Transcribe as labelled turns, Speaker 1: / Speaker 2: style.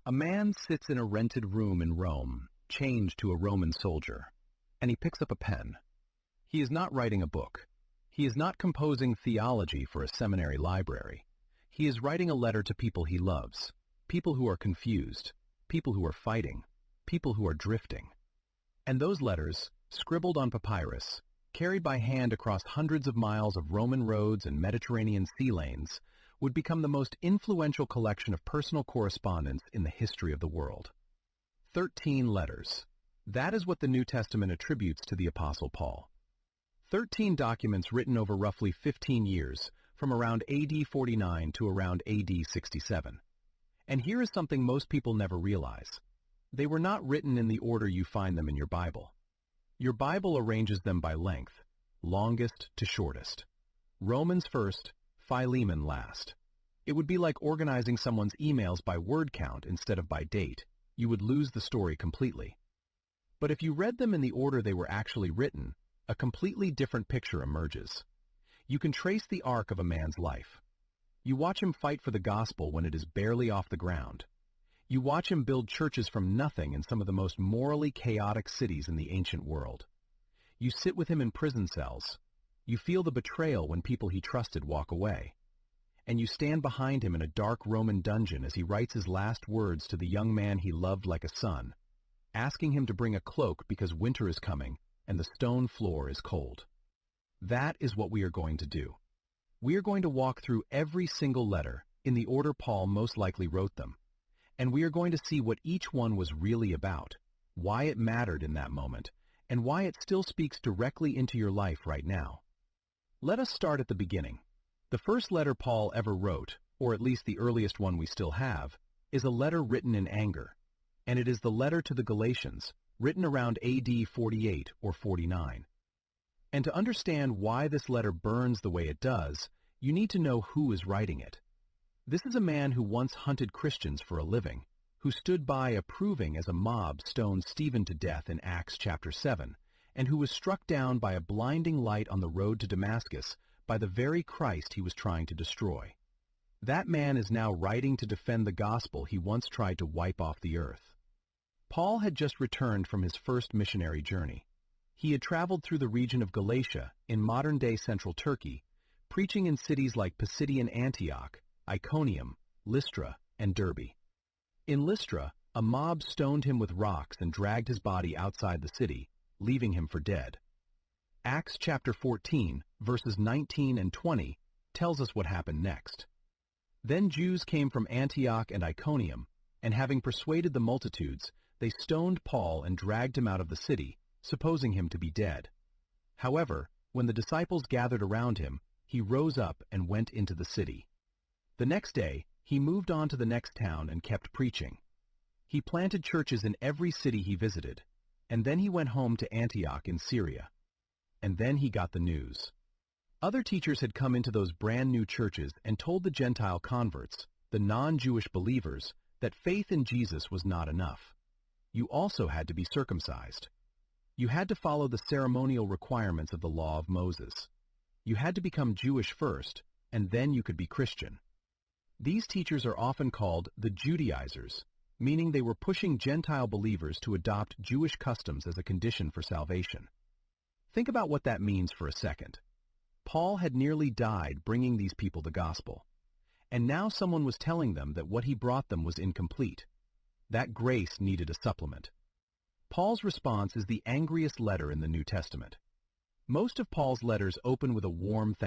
Speaker 1: A man sits in a rented room in Rome, chained to a Roman soldier, and he picks up a pen. He is not writing a book. He is not composing theology for a seminary library. He is writing a letter to people he loves, people who are confused, people who are fighting, people who are drifting. And those letters, scribbled on papyrus, carried by hand across hundreds of miles of Roman roads and Mediterranean sea lanes, would become the most influential collection of personal correspondence in the history of the world. 13 letters. That is what the New Testament attributes to the Apostle Paul. 13 documents written over roughly 15 years, from around AD 49 to around AD 67. And here is something most people never realize. They were not written in the order you find them in your Bible. Your Bible arranges them by length, longest to shortest. Romans first, Philemon last. It would be like organizing someone's emails by word count instead of by date. You would lose the story completely. But if you read them in the order they were actually written, a completely different picture emerges. You can trace the arc of a man's life. You watch him fight for the gospel when it is barely off the ground. You watch him build churches from nothing in some of the most morally chaotic cities in the ancient world. You sit with him in prison cells. You feel the betrayal when people he trusted walk away. And you stand behind him in a dark Roman dungeon as he writes his last words to the young man he loved like a son, asking him to bring a cloak because winter is coming and the stone floor is cold. That is what we are going to do. We are going to walk through every single letter in the order Paul most likely wrote them, and we are going to see what each one was really about, why it mattered in that moment, and why it still speaks directly into your life right now. Let us start at the beginning. The first letter Paul ever wrote, or at least the earliest one we still have, is a letter written in anger, and it is the letter to the Galatians, written around AD 48 or 49. And to understand why this letter burns the way it does, you need to know who is writing it. This is a man who once hunted Christians for a living, who stood by approving as a mob stoned Stephen to death in Acts chapter 7, and who was struck down by a blinding light on the road to Damascus by the very Christ he was trying to destroy. That man is now writing to defend the gospel he once tried to wipe off the earth. Paul had just returned from his first missionary journey. He had traveled through the region of Galatia in modern-day central Turkey, preaching in cities like Pisidian Antioch, Iconium, Lystra, and Derbe. In Lystra, a mob stoned him with rocks and dragged his body outside the city, leaving him for dead. Acts chapter 14, verses 19 and 20, tells us what happened next. Then Jews came from Antioch and Iconium, and having persuaded the multitudes, they stoned Paul and dragged him out of the city, supposing him to be dead. However, when the disciples gathered around him, he rose up and went into the city. The next day, he moved on to the next town and kept preaching. He planted churches in every city he visited, and then he went home to Antioch in Syria. And then he got the news. Other teachers had come into those brand new churches and told the Gentile converts, the non-Jewish believers, that faith in Jesus was not enough. You also had to be circumcised. You had to follow the ceremonial requirements of the law of Moses. You had to become Jewish first, and then you could be Christian. These teachers are often called the Judaizers, meaning they were pushing Gentile believers to adopt Jewish customs as a condition for salvation. Think about what that means for a second. Paul had nearly died bringing these people the gospel, and now someone was telling them that what he brought them was incomplete. That grace needed a supplement. Paul's response is the angriest letter in the New Testament. Most of Paul's letters open with a warm